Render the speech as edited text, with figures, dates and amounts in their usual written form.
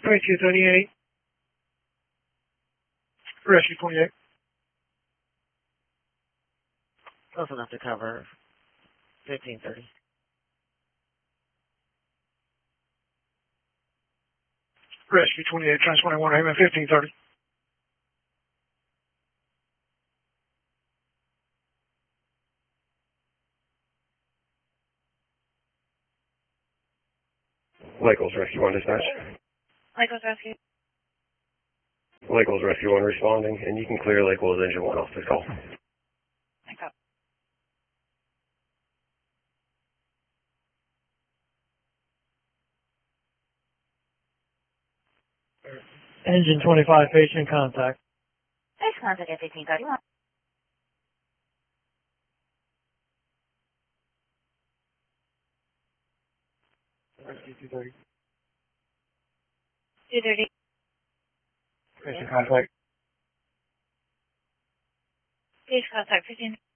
2238. Rescue 28. Close enough to cover 1530. Rescue 28, Trans 21, Haven 1530. Lake Eagles Rescue 1 dispatch. Lake Eagles Rescue. Lake Eagles Rescue 1 responding, and you can clear Lake Eagles Engine 1 off this call. Thank you. Engine 25, patient contact. Next contact at 1531. Rescue 230. 230. Patient contact. Patient contact 15.